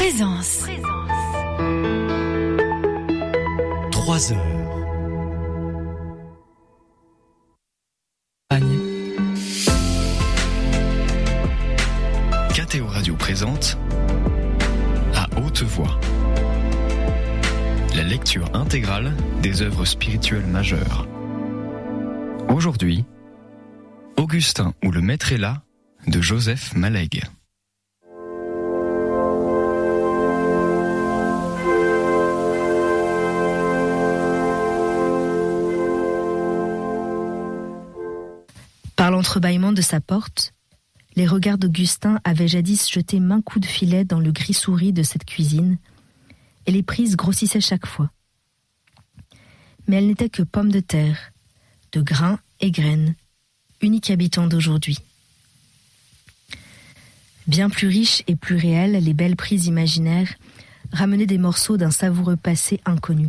Présence. 3 heures. KTO Radio présente À haute voix la lecture intégrale des œuvres spirituelles majeures. Aujourd'hui, Augustin ou le Maître est là de Joseph Malegue. Par l'entrebâillement de sa porte, les regards d'Augustin avaient jadis jeté maints coups de filet dans le gris souris de cette cuisine, et les prises grossissaient chaque fois. Mais elle n'était que pommes de terre, de grains et graines, unique habitant d'aujourd'hui. Bien plus riches et plus réelles, les belles prises imaginaires ramenaient des morceaux d'un savoureux passé inconnu.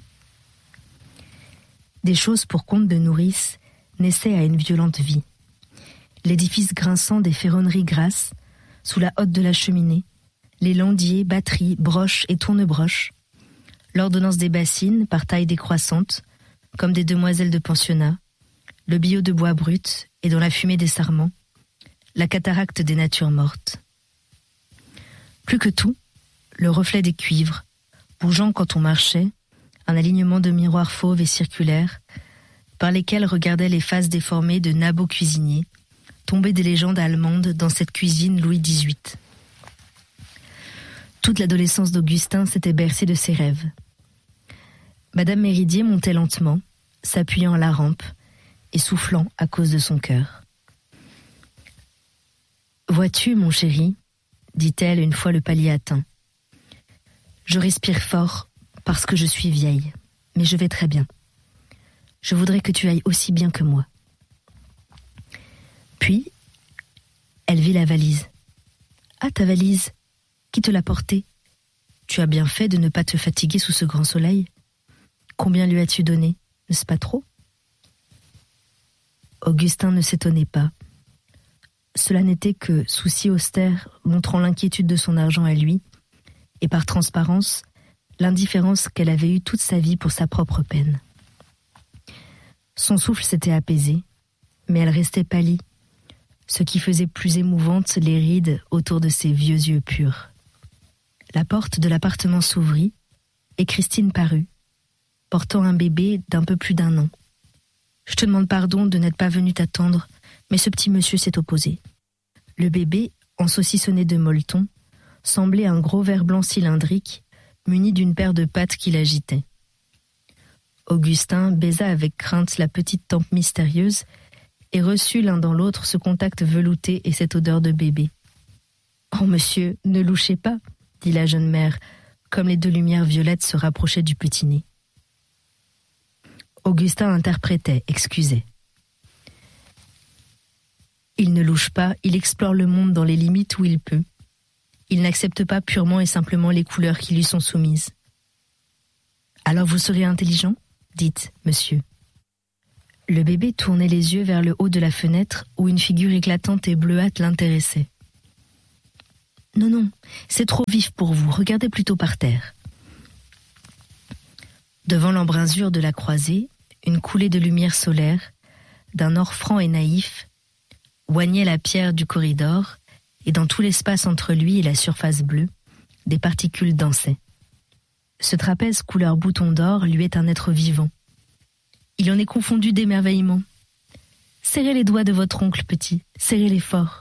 Des choses pour compte de nourrice naissaient à une violente vie. L'édifice grinçant des ferronneries grasses, sous la hotte de la cheminée, les landiers, batteries, broches et tournebroches, l'ordonnance des bassines par taille décroissante, comme des demoiselles de pensionnat, le billot de bois brut et dans la fumée des sarments, la cataracte des natures mortes. Plus que tout, le reflet des cuivres, bougeant quand on marchait, un alignement de miroirs fauves et circulaires, par lesquels regardaient les faces déformées de nabots cuisiniers, tombés des légendes allemandes dans cette cuisine Louis XVIII. Toute l'adolescence d'Augustin s'était bercée de ses rêves. Madame Méridier montait lentement, s'appuyant à la rampe et soufflant à cause de son cœur. « Vois-tu, mon chéri, dit-elle une fois le palier atteint. Je respire fort parce que je suis vieille, mais je vais très bien. Je voudrais que tu ailles aussi bien que moi. » Puis, elle vit la valise. « Ah, ta valise, qui te l'a portée? Tu as bien fait de ne pas te fatiguer sous ce grand soleil. Combien lui as-tu donné, n'est-ce pas trop ?» Augustin ne s'étonnait pas. Cela n'était que souci austère montrant l'inquiétude de son argent à lui, et par transparence, l'indifférence qu'elle avait eue toute sa vie pour sa propre peine. Son souffle s'était apaisé, mais elle restait pâlie, ce qui faisait plus émouvantes les rides autour de ses vieux yeux purs. La porte de l'appartement s'ouvrit, et Christine parut, portant un bébé d'un peu plus d'1 an. « Je te demande pardon de n'être pas venu t'attendre, mais ce petit monsieur s'est opposé. » Le bébé, ensaucissonné de molleton, semblait un gros ver blanc cylindrique, muni d'une paire de pattes qui l'agitait. Augustin baisa avec crainte la petite tempe mystérieuse et reçut l'un dans l'autre ce contact velouté et cette odeur de bébé. « Oh, monsieur, ne louchez pas !» dit la jeune mère, comme les 2 lumières violettes se rapprochaient du petit nez. Augustin interprétait, excusait. Il ne louche pas, il explore le monde dans les limites où il peut. Il n'accepte pas purement et simplement les couleurs qui lui sont soumises. « Alors vous serez intelligent ? Dites, monsieur. » Le bébé tournait les yeux vers le haut de la fenêtre où une figure éclatante et bleuâtre l'intéressait. « Non, non, c'est trop vif pour vous, regardez plutôt par terre. » Devant l'embrasure de la croisée, une coulée de lumière solaire, d'un or franc et naïf, oignait la pierre du corridor, et dans tout l'espace entre lui et la surface bleue, des particules dansaient. Ce trapèze couleur bouton d'or lui est un être vivant. Il en est confondu d'émerveillement. Serrez les doigts de votre oncle petit, serrez-les fort.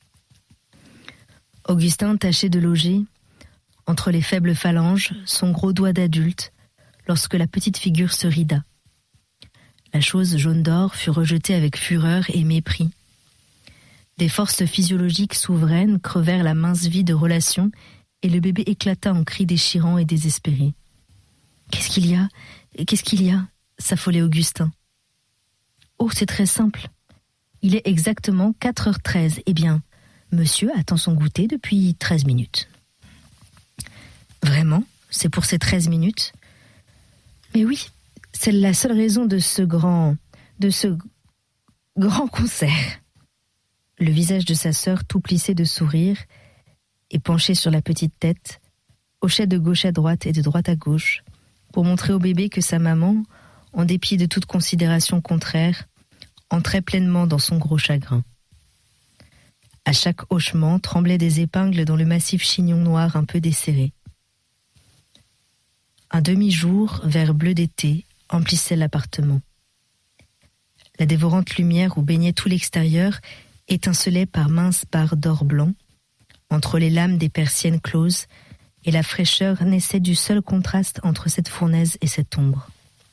Augustin tâchait de loger, entre les faibles phalanges, son gros doigt d'adulte, lorsque la petite figure se rida. La chose jaune d'or fut rejetée avec fureur et mépris. Des forces physiologiques souveraines crevèrent la mince vie de relation et le bébé éclata en cris déchirants et désespérés. « Qu'est-ce qu'il y a ? Qu'est-ce qu'il y a ?» s'affolait Augustin. « Oh, c'est très simple. Il est exactement 4h13. Eh bien, monsieur attend son goûter depuis 13 minutes. » « Vraiment ? C'est pour ces 13 minutes ? Mais oui, c'est la seule raison de ce grand concert. » Le visage de sa sœur tout plissé de sourire et penché sur la petite tête hochait de gauche à droite et de droite à gauche, pour montrer au bébé que sa maman, en dépit de toute considération contraire, entrait pleinement dans son gros chagrin. À chaque hochement tremblaient des épingles dans le massif chignon noir un peu desserré. Un demi-jour, vert bleu d'été, emplissait l'appartement. La dévorante lumière où baignait tout l'extérieur étincelait par minces barres d'or blanc, entre les lames des persiennes closes, et la fraîcheur naissait du seul contraste entre cette fournaise et cette ombre.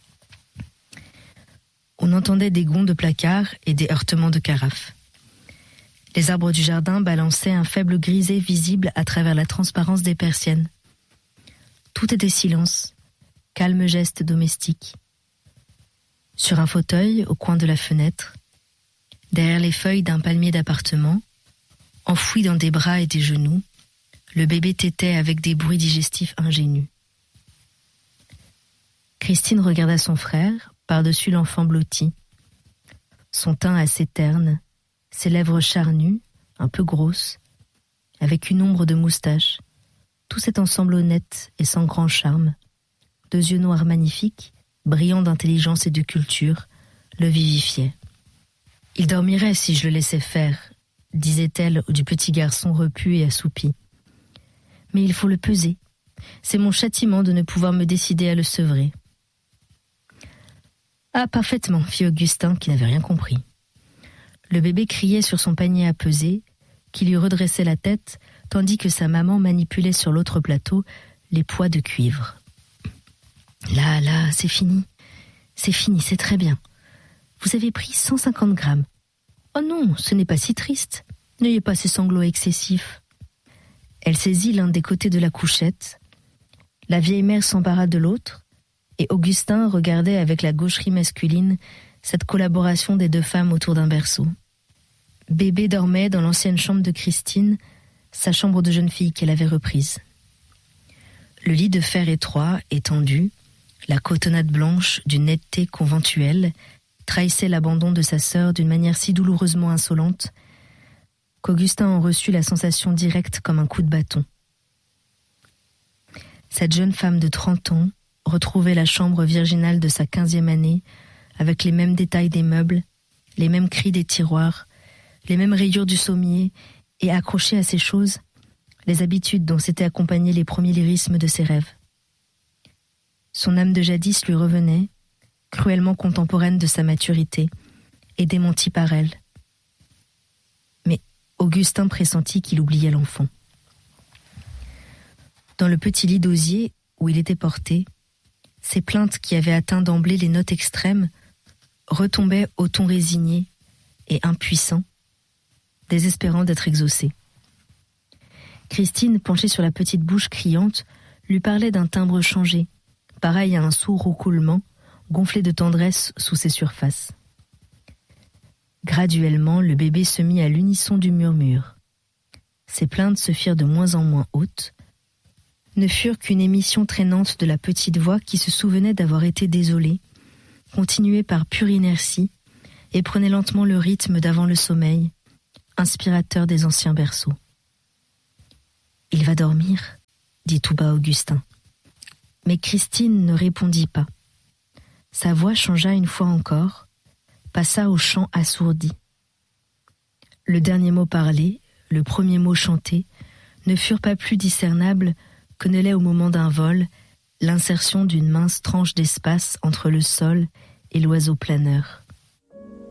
On entendait des gonds de placards et des heurtements de carafes. Les arbres du jardin balançaient un faible grisé visible à travers la transparence des persiennes. Tout était silence, calme geste domestique. Sur un fauteuil, au coin de la fenêtre, derrière les feuilles d'un palmier d'appartement, enfoui dans des bras et des genoux, le bébé tétait avec des bruits digestifs ingénus. Christine regarda son frère, par-dessus l'enfant blotti. Son teint assez terne, ses lèvres charnues, un peu grosses, avec une ombre de moustache, tout cet ensemble honnête et sans grand charme, 2 yeux noirs magnifiques, brillants d'intelligence et de culture, le vivifiaient. « Il dormirait si je le laissais faire », disait-elle du petit garçon repu et assoupi. « Mais il faut le peser. C'est mon châtiment de ne pouvoir me décider à le sevrer. » « Ah, parfaitement, fit Augustin, qui n'avait rien compris. Le bébé criait sur son panier à peser, qui lui redressait la tête, tandis que sa maman manipulait sur l'autre plateau les poids de cuivre. « Là, c'est fini, c'est très bien. Vous avez pris 150 grammes. Oh non, ce n'est pas si triste. N'ayez pas ces sanglots excessifs. » Elle saisit l'un des côtés de la couchette. La vieille mère s'empara de l'autre, et Augustin regardait avec la gaucherie masculine cette collaboration des 2 femmes autour d'un berceau. Bébé dormait dans l'ancienne chambre de Christine, sa chambre de jeune fille qu'elle avait reprise. Le lit de fer étroit, étendu, la cotonnade blanche d'une netteté conventuelle, trahissait l'abandon de sa sœur d'une manière si douloureusement insolente qu'Augustin en reçut la sensation directe comme un coup de bâton. Cette jeune femme de 30 ans retrouvait la chambre virginale de sa 15e année, avec les mêmes détails des meubles, les mêmes cris des tiroirs, les mêmes rayures du sommier, et accrochée à ces choses, les habitudes dont s'étaient accompagnés les premiers lyrismes de ses rêves. Son âme de jadis lui revenait, cruellement contemporaine de sa maturité, et démentie par elle. Mais Augustin pressentit qu'il oubliait l'enfant. Dans le petit lit d'osier où il était porté, ces plaintes qui avaient atteint d'emblée les notes extrêmes retombaient au ton résigné et impuissant, désespérant d'être exaucé. Christine, penchée sur la petite bouche criante, lui parlait d'un timbre changé, pareil à un sourd roucoulement, gonflé de tendresse sous ses surfaces. Graduellement, le bébé se mit à l'unisson du murmure. Ses plaintes se firent de moins en moins hautes, ne furent qu'une émission traînante de la petite voix qui se souvenait d'avoir été désolée, continuait par pure inertie, et prenait lentement le rythme d'avant le sommeil, inspirateur des anciens berceaux. « Il va dormir » dit tout bas Augustin. Mais Christine ne répondit pas. Sa voix changea une fois encore, passa au chant assourdi. Le dernier mot parlé, le premier mot chanté, ne furent pas plus discernables que ne l'est au moment d'un vol l'insertion d'une mince tranche d'espace entre le sol et l'oiseau planeur.